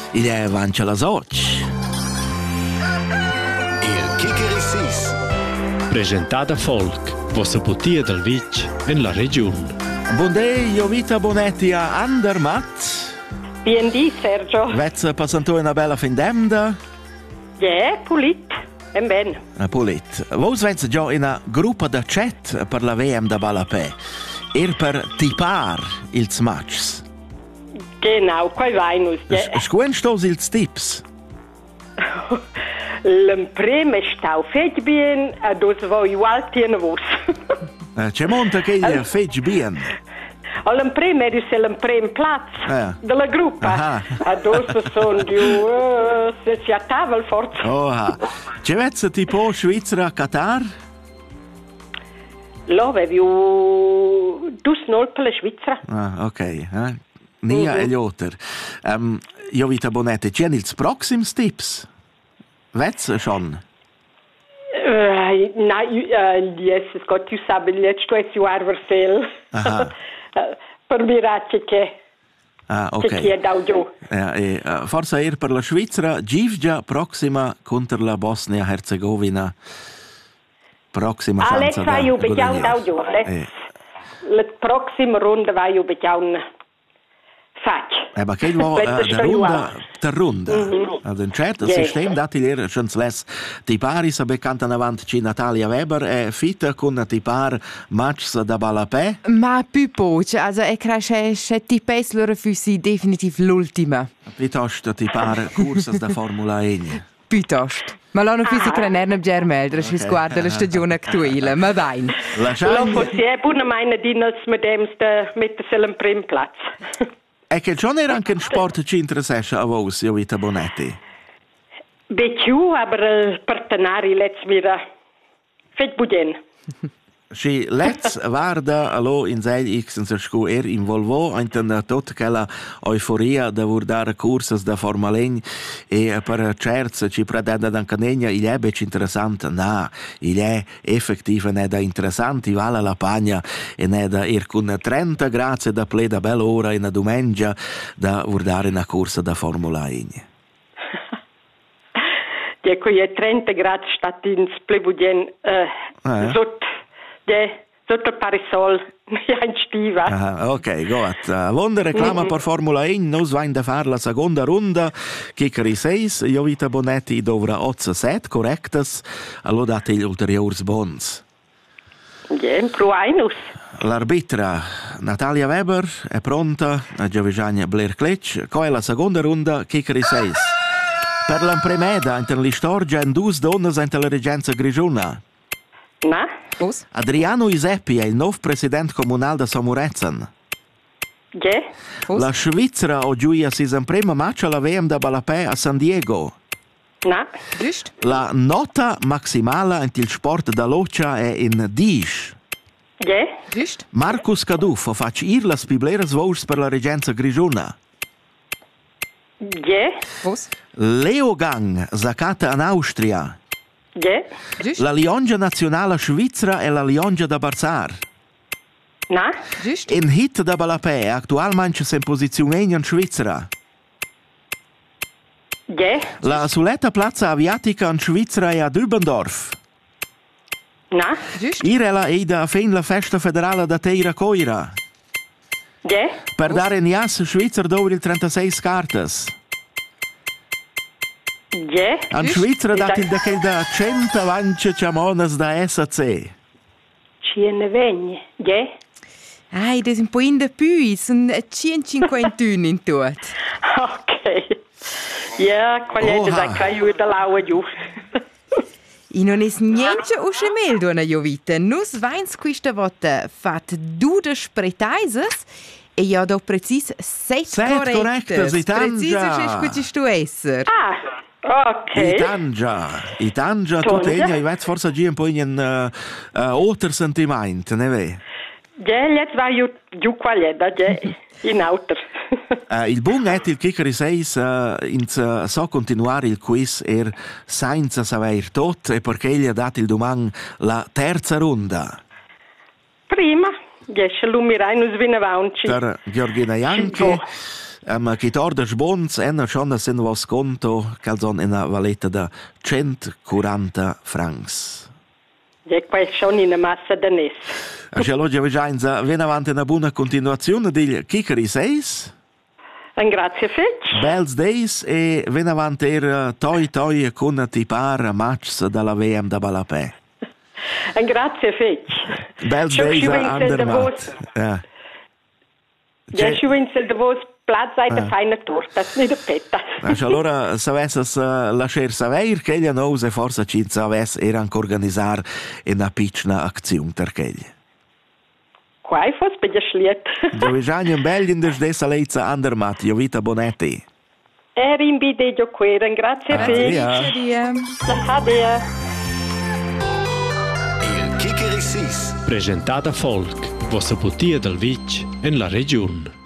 Il è vancia la soc. Il Kikeri Sis. Presentada Folk, vostra putia del Vic in la regione. Buondì, Jovita Bonetti a Andermatt. Biendi, Sergio. Vezza passantò una bella fin d'emda. Pulit. Ben. Pulit. Vos venza già in una gruppa da chat per la VM da Balapè. Per tipar ils matchs. Genau, quai vainus. Squen stos ils tips? L'empreme stau fetg bien, a dos voi ualtien vos. C'è monta che gli fetg bien. L'empreme è l'empreme plaz della gruppa. A dos son più si a tavola forza. C'è vezza tipo Svizzera Qatar? Lo avevo 2-0 per la Svizzera. Ok. Nia e gli otter. Jovita Bonetti, c'è ils proxims tips? Vezza schon? Nein, Jesus Gott, tu sabi, jetzt tu es juar versel. Per miracci che ok. Che dau giù. Forse per la Svizzera, Givgia prossima contro la Bosnia-Herzegovina. Prossima chance. Let's vai ju begiaun dau giù. La prossima ronda vai ju begiaun fac. Ma che va der Runda. Ad un certo sistema dati l'era chancelles tipari sa beccantano avanti Natalia Weber e fitta con tipar match da Balapè. Ma più poco, also cresce tipes loro fussi definitiv l'ultima. Piuttosto tipar curses da Formula 1. Piuttosto. Ma l'hanno fussi crenerno germeldre, si guarda la stagione attuale, ma vai. Lo possiamo buona meine dinels mit dem mit dem Primplatz. E che già era anche un sport ci interessa a voi, Jovita Bonetti? Più, aber partenari let's mira fet buden. Si let's varda allo in sei x in scu involvo in tot quella euforia da vurdare curses da Formula 1 e per certs ci predenda dan canegna il è bec interessant il è effettiva ne da interessant vale la pagna e ne da con 30 grazie da ple da bella ora in domenica da vurdare una corsa da Formula 1. Ecco, è 30 gradi stat in splebudien sotto parisol in stiva. Ok, gut. Vonda reclama per Formula 1, nos vain da far la seconda ronda, Kikeri 6, Jovita Bonetti dovrà 8-7 correctas, allo date gli ulteriors bons. Pro einus. L'arbitra Natalia Weber è pronta, a Giovigiani Blair Cletch, co è la seconda ronda, Kikeri 6. Per l'impremeda, inter l'istorgia in dus donnes inter la Regenza Grigiona. Na? Adriano Isepi è il nuovo presidente comunale da Samurezzan. La Svizzera oggi ha il primo match alla VM da Balapè a San Diego. Na? La nota maximale in il sport da Loccia è in 10. Marcus Caduffo fa la spiblera svors per la Regenza Grigiona. Leo Gang, zaccata in Austria. La Liongia nazionale svizzera e la Liongia da Barzar. In hit da Balapè attualmente si posizione in Svizzera. La Suletta Plaza Aviatica in Svizzera e a Dübendorf. Irela è da fin la festa federale da Teira Coira. Per dare in Jas Svizzera dove il 36 cartes. In Svizzera dati il da che da 100 vance ciamonas da SAC. Ci ne vegne, das ist ein po' in der più, sono 151 in tot. Ok. Qual è da caiu da laua giù. E non è niente usce meglio, donna Jovita. Nus veins questa volta fat dude spretaises e io do precis 7 correctes. Precis è scucci tu esser. Ok. Itangia, tu tegna, i vet forse giù un po' in otter sentimento, ne ve? Jetzt war giù qual è da in outer. Il buon è il Kikeri 6 so continuare il quiz senza saper tot e perché gli ha dato il domani la terza ronda. Prima, 10 lumirai nus vina vaunci. Per Georgina Janke Chitor de sbons schon sin vos conto calzon in a valeta da 140 francs. E qua schon in una massa da nes. Allora Vicenza, ven avanti una buona continuazione di Chicheri 6. Grazie fetch. Bels days e ven avanti toi con ti par match dalla VM da Balapè. Grazie fetch. Bels days Andermatt. Ja. Ja, schuinzel de vos plazza e feina torta, nicht de petta. Allora, savesses lasciar saver che ella nous e forse ci saves era anche organizzar una piccola azione per ch'egli. Quai fos per gli schliet. Giovigani un bel in desa leizza Andermatt, Jovita Bonetti. Rimbide gio queren, grazie fetch. Adea. Il Chicheri 6. Presentata Folk, vostra putia del Vic en la regione.